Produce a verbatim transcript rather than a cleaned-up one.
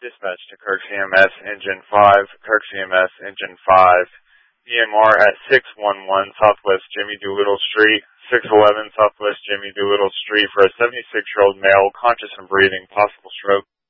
Dispatch to Kirk C M S Engine five, Kirk C M S Engine five, E M R at six one one Southwest Jimmy Doolittle Street, six eleven Southwest Jimmy Doolittle Street for a seventy-six-year-old male, conscious and breathing, possible stroke.